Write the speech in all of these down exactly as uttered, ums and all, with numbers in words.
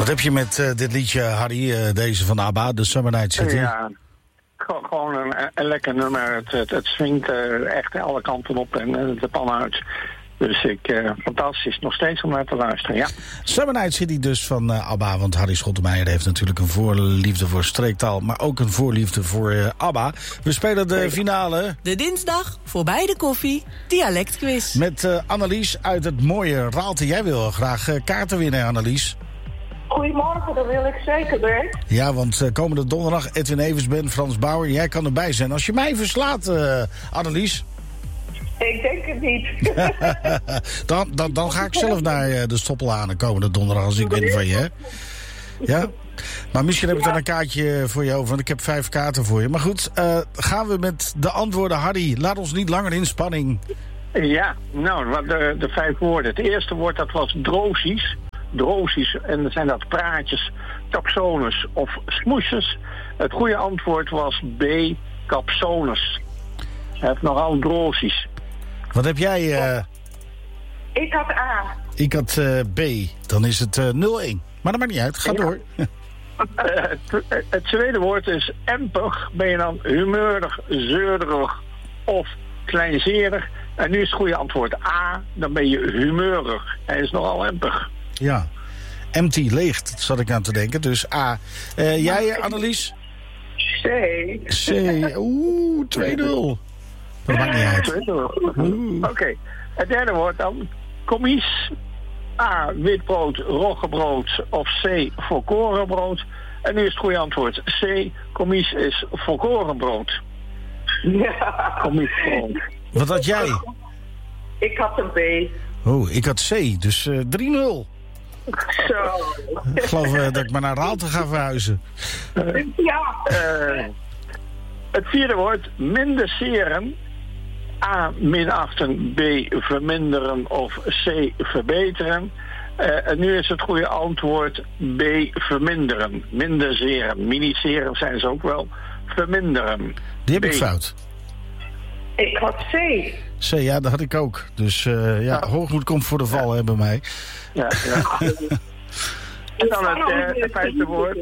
Wat heb je met uh, dit liedje, Harry, uh, deze van ABBA, de Summer Night City? Ja, gewoon een, een lekker nummer. Het, het, het swingt uh, echt alle kanten op en uh, de pan uit. Dus ik, uh, fantastisch, nog steeds om naar te luisteren, ja. Summer Night City dus van uh, ABBA, want Harry Schottenmeijer heeft natuurlijk een voorliefde voor streektaal, maar ook een voorliefde voor uh, ABBA. We spelen de finale. De dinsdag, voorbij de koffie, dialectquiz. Met uh, Annelies uit het mooie Raalte. Jij wil graag uh, kaarten winnen, Annelies. Goedemorgen, dat wil ik zeker, Bert. Ja, want uh, komende donderdag Edwin Eversben, Frans Bauer, jij kan erbij zijn. Als je mij verslaat, uh, Annelies. Ik denk het niet. dan, dan, dan ga ik zelf naar uh, de Stoppelhanen komende donderdag als ik win van je, hè? Ja? Maar misschien heb ik dan een kaartje voor je over, want ik heb vijf kaarten voor je. Maar goed, uh, gaan we met de antwoorden, Harry. Laat ons niet langer in spanning. Ja, nou, de, de vijf woorden. Het eerste woord, dat was drosies. Drosies, en dan zijn dat praatjes, taxonus of smoesjes. Het goede antwoord was B, capsonus. Hij heeft nogal drosies. Wat heb jij? Uh... Ik had A. Ik had uh, B. Dan is het uh, nul-één. Maar dat maakt niet uit. Ga ja. door. uh, het, het tweede woord is empig. Ben je dan humeurig, zeurderig of kleinzerig? En nu is het goede antwoord A. Dan ben je humeurig. Hij is nogal empig. Ja. Empty, leeg, dat zat ik aan te denken. Dus A. Uh, jij, Annelies? C. C. Oeh, twee nul. Dat maakt niet uit. Oké. Okay. Het derde woord dan. Commies. A. Witbrood, roggebrood of C. Volkorenbrood. En nu is het goede antwoord. C. Commies is volkorenbrood. Ja. Commiesbrood. Wat had jij? Ik had een B. Oh, ik had C. Dus uh, drie nul. Zo. Ik geloof uh, dat ik maar naar Raalte ga verhuizen. Uh, ja. Uh, het vierde woord. Minderen. A. Minachten. B. Verminderen. Of C. Verbeteren. Uh, en nu is het goede antwoord B. Verminderen. Minderseren. Miniseren zijn ze ook wel. Verminderen. Die heb B. ik fout. Ik had C. C, ja, dat had ik ook. Dus uh, ja, ja, hoogmoed komt voor de val, ja. Hè, bij mij. Ja, ja. En dan het, uh, het vijfde woord.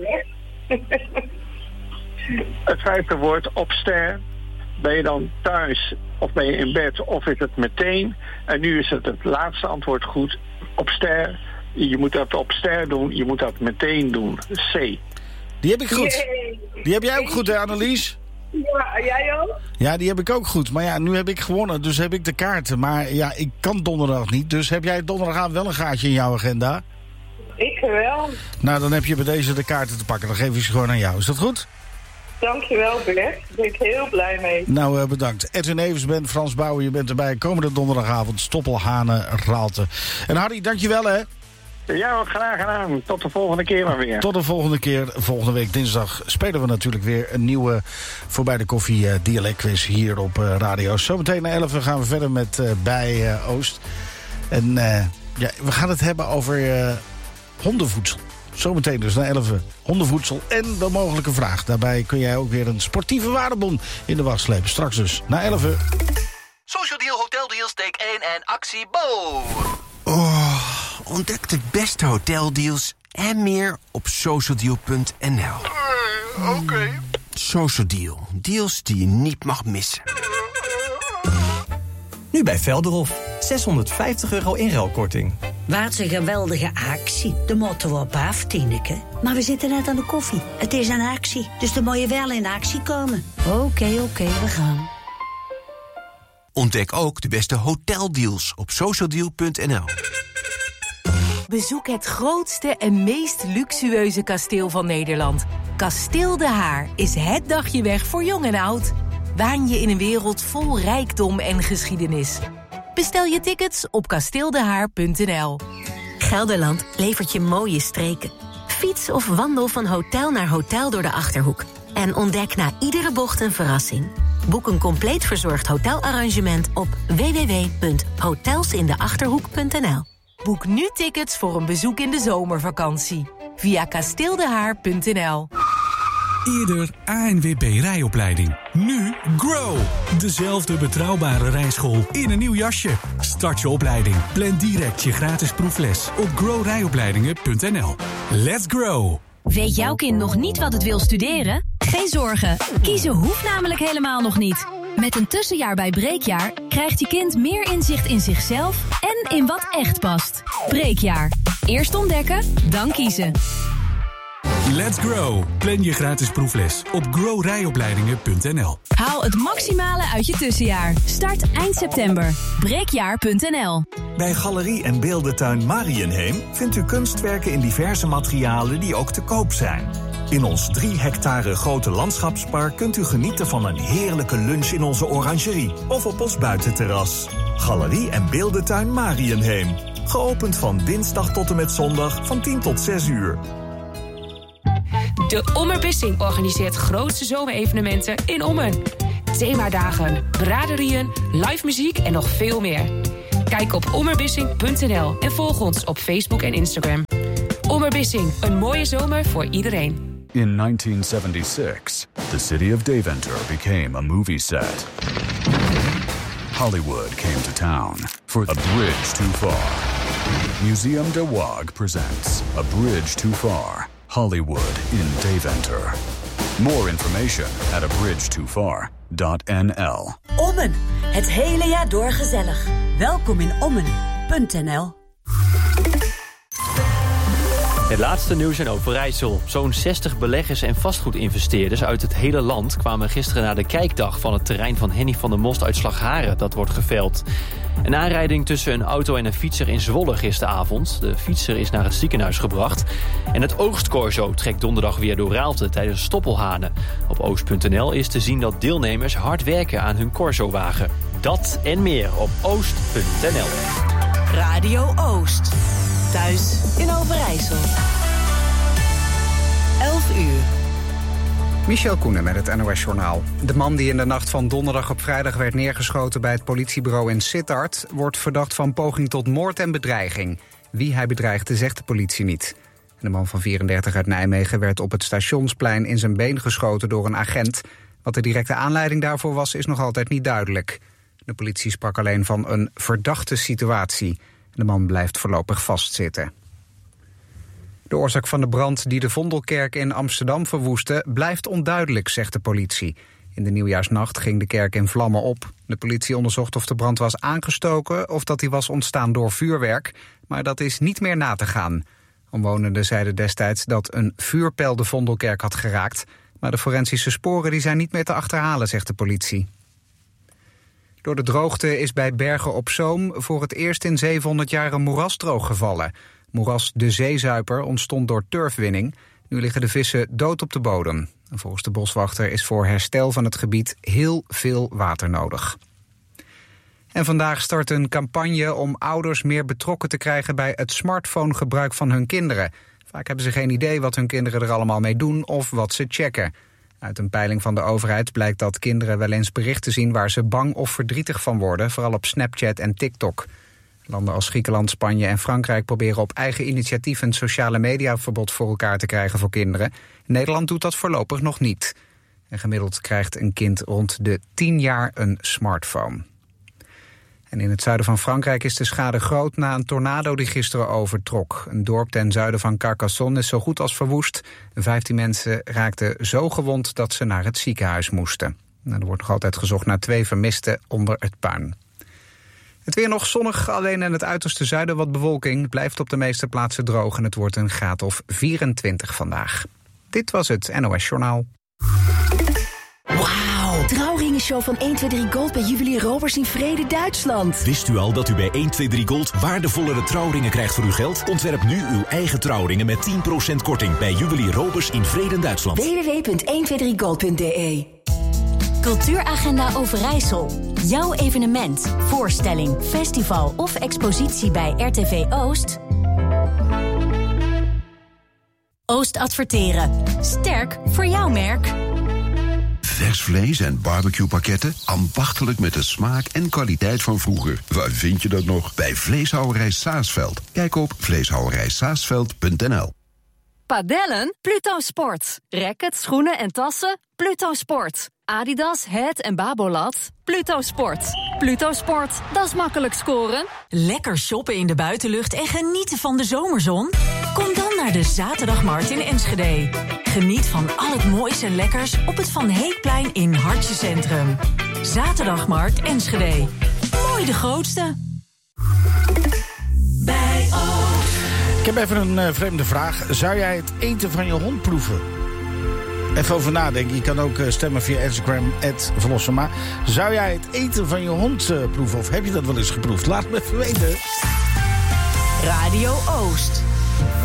Het vijfde woord, op ster. Ben je dan thuis of ben je in bed of is het meteen? En nu is het het laatste antwoord goed. Op ster. Je moet dat op ster doen. Je moet dat meteen doen. C. Die heb ik goed. Die heb jij ook goed, hè, Annelies? Ja, jij ook? Ja, die heb ik ook goed. Maar ja, nu heb ik gewonnen, dus heb ik de kaarten. Maar ja, ik kan donderdag niet. Dus heb jij donderdagavond wel een gaatje in jouw agenda? Ik wel. Nou, dan heb je bij deze de kaarten te pakken. Dan geef ik ze gewoon aan jou. Is dat goed? Dankjewel, Bert. Daar ben ik heel blij mee. Nou, uh, bedankt. Edwin Eversben, Frans Bauer, je bent erbij. Komende donderdagavond, Stoppelhanen, Raalte. En Harry, dankjewel, hè. Ja, graag gedaan. Tot de volgende keer maar weer. Tot de volgende keer. Volgende week dinsdag spelen we natuurlijk weer een nieuwe Voorbij de Koffie uh, dialectquiz hier op uh, Radio. Zometeen na elf gaan we verder met uh, Bij uh, Oost. En uh, ja, we gaan het hebben over uh, hondenvoedsel. Zometeen dus na elf hondenvoedsel en de mogelijke vraag. Daarbij kun jij ook weer een sportieve waardebon in de wacht slepen. Straks dus na elf. Social Deal Hotel Deals take één en actie Bo. Oh, ontdek de beste hoteldeals en meer op socialdeal punt n l. Uh, Oké. Okay. Social Deal. Deals die je niet mag missen. Nu bij Velderhof. zeshonderdvijftig euro inruilkorting. Wat een geweldige actie. De moeten we op af, Tineke. Maar we zitten net aan de koffie. Het is een actie, dus dan moet je wel in actie komen. Oké, okay, oké, okay, we gaan. Ontdek ook de beste hoteldeals op socialdeal punt n l. Bezoek het grootste en meest luxueuze kasteel van Nederland. Kasteel De Haar is het dagje weg voor jong en oud. Waan je in een wereld vol rijkdom en geschiedenis. Bestel je tickets op kasteeldehaar punt n l. Gelderland levert je mooie streken. Fiets of wandel van hotel naar hotel door de Achterhoek. En ontdek na iedere bocht een verrassing. Boek een compleet verzorgd hotelarrangement op w w w punt hotels in de achterhoek punt n l. Boek nu tickets voor een bezoek in de zomervakantie. Via kasteeldehaar punt n l. Eerder A N W B rijopleiding. Nu Grow. Dezelfde betrouwbare rijschool in een nieuw jasje. Start je opleiding. Plan direct je gratis proefles op grow rijopleidingen punt n l. Let's grow! Weet jouw kind nog niet wat het wil studeren? Geen zorgen, kiezen hoeft namelijk helemaal nog niet. Met een tussenjaar bij Breekjaar krijgt je kind meer inzicht in zichzelf en in wat echt past. Breekjaar. Eerst ontdekken, dan kiezen. Let's grow. Plan je gratis proefles op grow rijopleidingen punt n l. Haal het maximale uit je tussenjaar. Start eind september. breekjaar punt n l. Bij Galerie en Beeldentuin Marienheem vindt u kunstwerken in diverse materialen die ook te koop zijn. In ons drie hectare grote landschapspark kunt u genieten van een heerlijke lunch in onze orangerie of op ons buitenterras. Galerie en Beeldentuin Marienheem. Geopend van dinsdag tot en met zondag van tien tot zes uur. De Ommerbissing organiseert grootste zomerevenementen in Ommen. Themadagen, braderieën, live muziek en nog veel meer. Kijk op ommerbissing punt n l en volg ons op Facebook en Instagram. Ommerbissing, een mooie zomer voor iedereen. In nineteen seventy-six, the city of Deventer became a movie set. Hollywood came to town for A Bridge Too Far. Museum de Waag presents A Bridge Too Far, Hollywood in Deventer. More information at a bridge too far dot n l. Ommen, het hele jaar door gezellig. Welkom in ommen punt n l. Het laatste nieuws in Overijssel. Zo'n zestig beleggers en vastgoedinvesteerders uit het hele land kwamen gisteren naar de kijkdag van het terrein van Henny van der Most uit Slagharen dat wordt geveld. Een aanrijding tussen een auto en een fietser in Zwolle gisteravond. De fietser is naar het ziekenhuis gebracht. En het oogstcorso trekt donderdag weer door Raalte tijdens stoppelhanen. Op oost punt n l is te zien dat deelnemers hard werken aan hun corsowagen. Dat en meer op oost punt n l. Radio Oost. Thuis in Overijssel. elf uur. Michel Koenen met het N O S-journaal. De man die in de nacht van donderdag op vrijdag werd neergeschoten bij het politiebureau in Sittard wordt verdacht van poging tot moord en bedreiging. Wie hij bedreigde zegt de politie niet. De man van vierendertig uit Nijmegen werd op het Stationsplein in zijn been geschoten door een agent. Wat de directe aanleiding daarvoor was, is nog altijd niet duidelijk. De politie sprak alleen van een verdachte situatie. De man blijft voorlopig vastzitten. De oorzaak van de brand die de Vondelkerk in Amsterdam verwoestte blijft onduidelijk, zegt de politie. In de nieuwjaarsnacht ging de kerk in vlammen op. De politie onderzocht of de brand was aangestoken of dat die was ontstaan door vuurwerk, maar dat is niet meer na te gaan. Omwonenden zeiden destijds dat een vuurpijl de Vondelkerk had geraakt, maar de forensische sporen die zijn niet meer te achterhalen, zegt de politie. Door de droogte is bij Bergen op Zoom voor het eerst in zevenhonderd jaar een moeras drooggevallen. Moeras De Zeezuiper ontstond door turfwinning. Nu liggen de vissen dood op de bodem. En volgens de boswachter is voor herstel van het gebied heel veel water nodig. En vandaag start een campagne om ouders meer betrokken te krijgen bij het smartphonegebruik van hun kinderen. Vaak hebben ze geen idee wat hun kinderen er allemaal mee doen of wat ze checken. Uit een peiling van de overheid blijkt dat kinderen wel eens berichten zien waar ze bang of verdrietig van worden, vooral op Snapchat en TikTok. Landen als Griekenland, Spanje en Frankrijk proberen op eigen initiatief een sociale mediaverbod voor elkaar te krijgen voor kinderen. Nederland doet dat voorlopig nog niet. En gemiddeld krijgt een kind rond de tien jaar een smartphone. En in het zuiden van Frankrijk is de schade groot na een tornado die gisteren overtrok. Een dorp ten zuiden van Carcassonne is zo goed als verwoest. vijftien mensen raakten zo gewond dat ze naar het ziekenhuis moesten. En er wordt nog altijd gezocht naar twee vermisten onder het puin. Het weer nog zonnig, alleen in het uiterste zuiden wat bewolking. Het blijft op de meeste plaatsen droog en het wordt een graad of vierentwintig vandaag. Dit was het N O S-journaal. Wauw, trouwringenshow van honderdtwintig Gold bij Juwelier Roberts in Vrede, Duitsland. Wist u al dat u bij honderdtwintig Gold waardevollere trouwringen krijgt voor uw geld? Ontwerp nu uw eigen trouwringen met tien procent korting bij Juwelier Roberts in Vrede, Duitsland. w w w punt honderdtwintig gold punt d e Cultuuragenda Overijssel. Jouw evenement, voorstelling, festival of expositie bij R T V Oost? Oost adverteren. Sterk voor jouw merk. Vers vlees en barbecuepakketten, ambachtelijk met de smaak en kwaliteit van vroeger. Waar vind je dat nog? Bij Vleeshouwerij Saasveld. Kijk op vleeshouwerij saasveld punt n l. Padellen? Pluto Sport. Rackets, schoenen en tassen? Pluto Sport. Adidas, Het en Babolat? Pluto Sport. Pluto Sport, dat is makkelijk scoren. Lekker shoppen in de buitenlucht en genieten van de zomerzon? Kom dan naar de Zaterdagmarkt in Enschede. Geniet van al het moois en lekkers op het Van Heekplein in Hartje Centrum. Zaterdagmarkt Enschede. Mooi de grootste. Bij Oost. Ik heb even een uh, vreemde vraag. Zou jij het eten van je hond proeven? Even over nadenken. Je kan ook uh, stemmen via Instagram, at Verlossema. Zou jij het eten van je hond uh, proeven? Of heb je dat wel eens geproefd? Laat me even weten. Radio Oost.